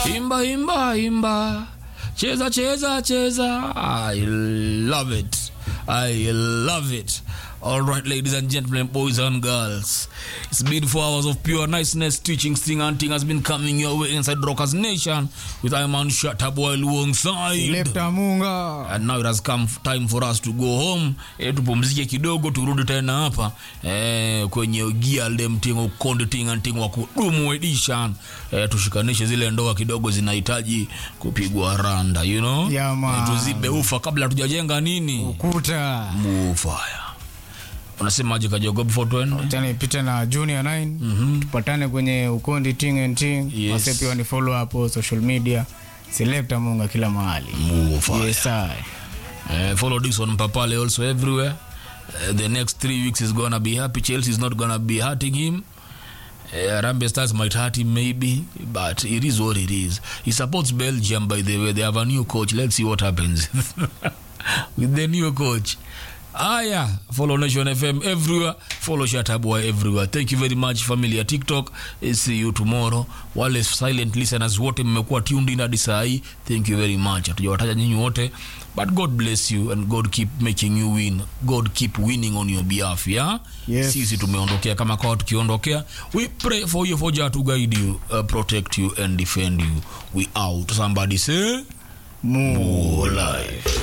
Imba, imba, imba. Cheza, cheza, cheza. I love it. I love it. All right, ladies and gentlemen, boys and girls. It's been 4 hours of pure niceness. Teaching, sting, and ting has been coming your way inside Rockers Nation with Iman Shataboy alongside Lefta Munga. And now it has come time for us to go home. Tupumzike kidogo, turudi tena hapa kwenye gia dem ting ukonde ting and ting wa kudumu edition. Tushikanishe zile ndoa kidogo zinahitaji kupigwa randa, you know? Yeah, man. Tuzibe ufa kabla tujajenga nini? Ukuta. Mufaya. Unasemaje Kajogo before tuende? Tena ipita na Junior 9. Tupatane kwenye Ukondi Ting and Ting. Yes. Wase pia ni follow hapo social media. Selecta Munga kila mahali. Mufaya. Yes, I. Follow this on Papale also everywhere. The next 3 weeks is gonna be happy. Chelsea is not gonna be hurting him. Rambe Stars might hurt him maybe, but it is what it is. He supports Belgium, by the way. They have a new coach. Let's see what happens with the new coach. Follow Nation FM everywhere. Follow Shataboy everywhere. Thank you very much, family ya TikTok. See you tomorrow. Wale silent listeners wote mmekuwa tuned in hadi saa hii. Thank you very much. Hatujawataja nyinyi wote, but God bless you and God keep making you win. God keep winning on your behalf, yeah? Yes. Sisi tumeondokea kama kwa tukiondokea. We pray for you, for Jah to guide you, protect you and defend you. We out. Somebody say more life.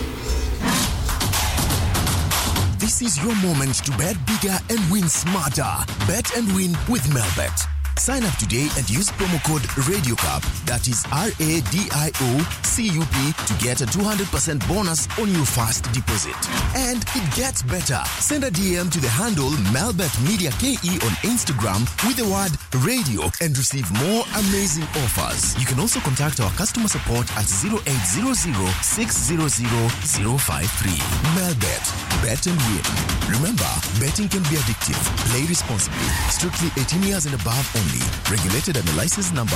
This is your moment to bet bigger and win smarter. Bet and win with Melbet. Sign up today and use promo code RadioCup, that is RADIOCUP, to get a 200% bonus on your first deposit. And it gets better. Send a DM to the handle Melbet Media KE on Instagram with the word radio and receive more amazing offers. You can also contact our customer support at 0800 600 053. Melbet. Bet and win. Remember, betting can be addictive. Play responsibly. Strictly 18 years and above only. Regulated under license number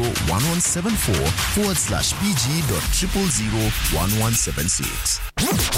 BK.0001174/PG.0001176.